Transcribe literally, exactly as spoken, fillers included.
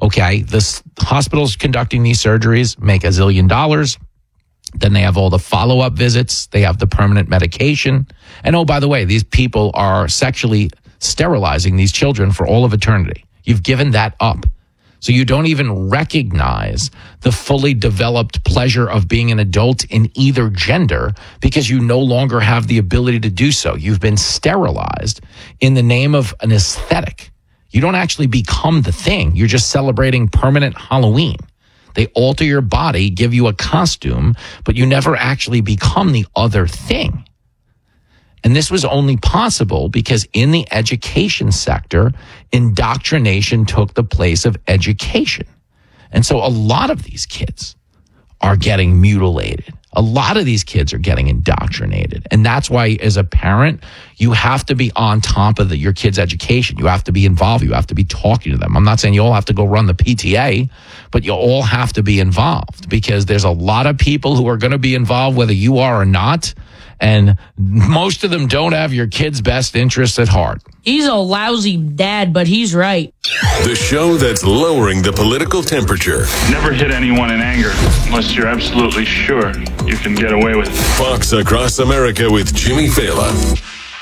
Okay, this hospitals conducting these surgeries make a zillion dollars. Then they have all the follow-up visits. They have the permanent medication. And oh, by the way, these people are sexually sterilizing these children for all of eternity. You've given that up. So you don't even recognize the fully developed pleasure of being an adult in either gender because you no longer have the ability to do so. You've been sterilized in the name of an aesthetic. You don't actually become the thing. You're just celebrating permanent Halloween. They alter your body, give you a costume, but you never actually become the other thing. And this was only possible because in the education sector, indoctrination took the place of education. And so a lot of these kids are getting mutilated. A lot of these kids are getting indoctrinated. And that's why, as a parent, you have to be on top of the, your kid's education. You have to be involved. You have to be talking to them. I'm not saying you all have to go run the P T A, but you all have to be involved because there's a lot of people who are going to be involved, whether you are or not. And most of them don't have your kid's best interests at heart. He's a lousy dad, but he's right. The show that's lowering the political temperature. Never hit anyone in anger unless you're absolutely sure you can get away with it. Fox Across America with Jimmy Fallon.